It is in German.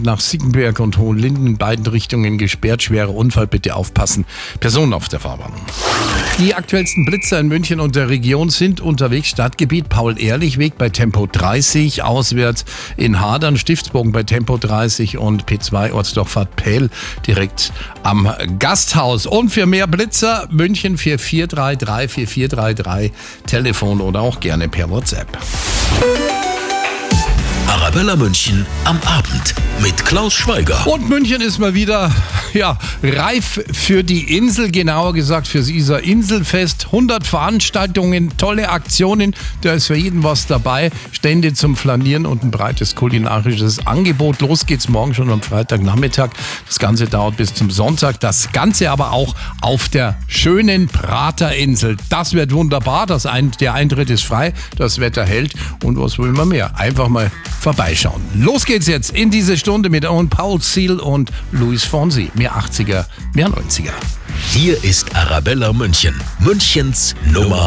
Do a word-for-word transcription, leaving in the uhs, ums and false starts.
nach Sickenberg und Hohenlinden in beiden Richtungen gesperrt. Schwerer Unfall, bitte aufpassen. Personen auf der Fahrbahn. Die aktuellsten Blitzer in München und der Region sind unterwegs. Stadtgebiet Paul-Ehrlich-Weg bei Tempo dreißig, auswärts in Hadern, Stiftsbogen bei Tempo dreißig und P zwei Ortsdorf-Fahrt Pähl direkt am Gasthaus. Und für mehr Blitzer München vier vier drei drei vier vier drei drei, Telefon oder auch gerne per WhatsApp. Arabella München am Abend mit Klaus Schweiger. Und München ist mal wieder ja, reif für die Insel, genauer gesagt fürs Isar Inselfest. hundert Veranstaltungen, tolle Aktionen, da ist für jeden was dabei. Stände zum Flanieren und ein breites kulinarisches Angebot. Los geht's morgen schon am Freitagnachmittag. Das Ganze dauert bis zum Sonntag. Das Ganze aber auch auf der schönen Praterinsel. Das wird wunderbar. Das ein, der Eintritt ist frei, das Wetter hält und was will man mehr? Einfach mal vorbeischauen. Los geht's jetzt in diese Stunde mit Owen Paul Seal und Luis Fonsi. Mehr achtziger, mehr neunziger. Hier ist Arabella München, Münchens Nummer